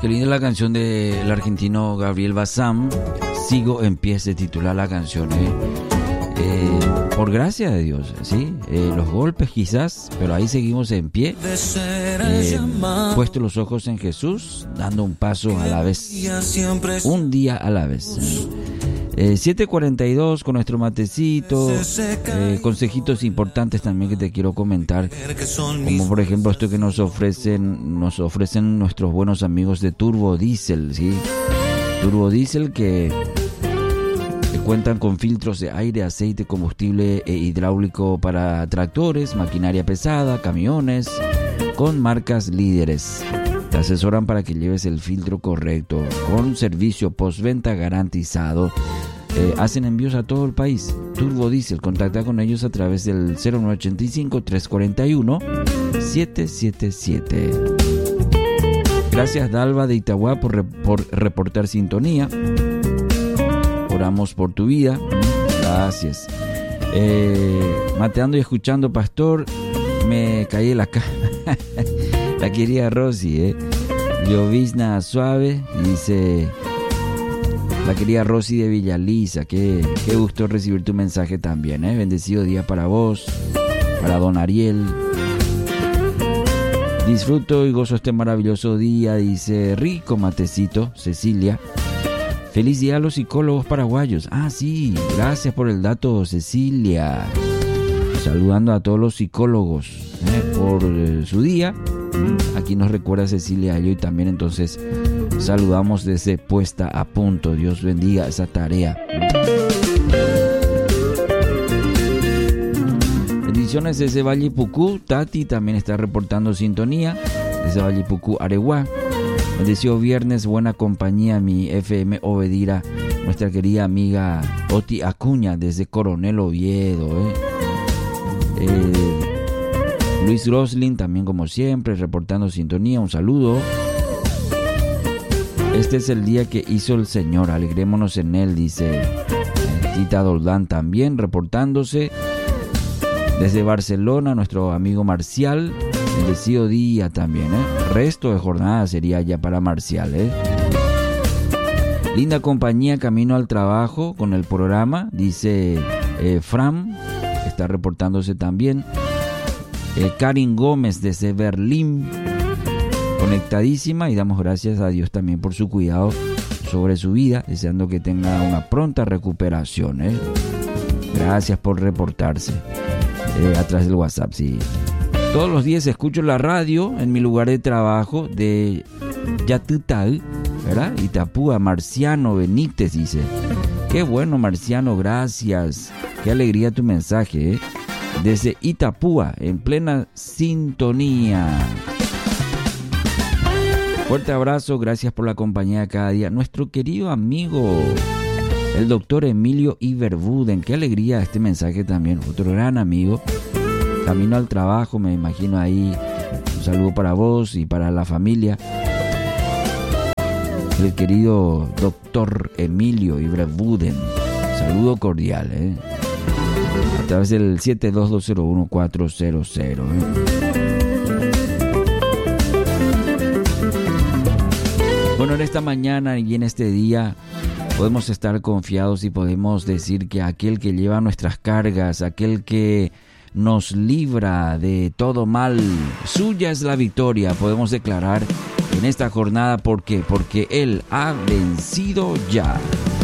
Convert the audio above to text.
Qué linda la canción del argentino Gabriel Bazán. Sigo en pie, se titula la canción. Por gracia de Dios, ¿sí? Los golpes quizás, pero ahí seguimos en pie. Puesto los ojos en Jesús, dando un paso a la vez. Un día a la vez. 7:42 con nuestro matecito, consejitos importantes también que te quiero comentar, como por ejemplo esto que nos ofrecen nuestros buenos amigos de Turbo Diesel, ¿sí? Turbo Diesel que cuentan con filtros de aire, aceite, combustible e hidráulico para tractores, maquinaria pesada, camiones, con marcas líderes. Te asesoran para que lleves el filtro correcto, con servicio postventa garantizado. Hacen envíos a todo el país. Turbo Diesel, contacta con ellos a través del 0985-341-777. Gracias Dalva de Itagua por reportar sintonía. Oramos por tu vida. Gracias. Mateando y escuchando, pastor, me caí en la cama. La querida Rosy, llovizna suave, dice la querida Rosy de Villaliza. Qué gusto recibir tu mensaje también, bendecido día para vos, para don Ariel. Disfruto y gozo este maravilloso día, dice rico matecito, Cecilia. Feliz día a los psicólogos paraguayos. Ah, sí, gracias por el dato, Cecilia. Saludando a todos los psicólogos por su día. Aquí nos recuerda Cecilia y también entonces saludamos desde Puesta a Punto. Dios bendiga esa tarea. Bendiciones desde Vallepucú. Tati también está reportando sintonía desde Vallepucú, Areguá. Bendecido viernes, buena compañía, mi FM Obedira, nuestra querida amiga Oti Acuña desde Coronel Oviedo. Luis Roslin también como siempre reportando sintonía, un saludo. Este es el día que hizo el Señor, alegrémonos en él, dice Tita Doldán también reportándose. Desde Barcelona, nuestro amigo Marcial, bendecido día también, resto de jornada sería ya para Marcial, Linda compañía, camino al trabajo con el programa, dice Fran, está reportándose también. Karin Gómez desde Berlín, conectadísima, y damos gracias a Dios también por su cuidado sobre su vida, deseando que tenga una pronta recuperación. Gracias por reportarse a través del WhatsApp. Sí. Todos los días escucho la radio en mi lugar de trabajo de Yatutal, ¿verdad? Itapúa. Marciano Benítez dice. Qué bueno, Marciano, gracias. Qué alegría tu mensaje, Desde Itapúa, en plena sintonía. Fuerte abrazo, gracias por la compañía cada día. Nuestro querido amigo, el doctor Emilio Iberbuden. Qué alegría este mensaje también. Otro gran amigo. Camino al trabajo, me imagino ahí. Un saludo para vos y para la familia. El querido doctor Emilio Iberbuden. Saludo cordial, a través del 72201-400. Bueno, en esta mañana y en este día podemos estar confiados y podemos decir que aquel que lleva nuestras cargas, aquel que nos libra de todo mal, suya es la victoria. Podemos declarar en esta jornada, ¿por qué? Porque Él ha vencido ya.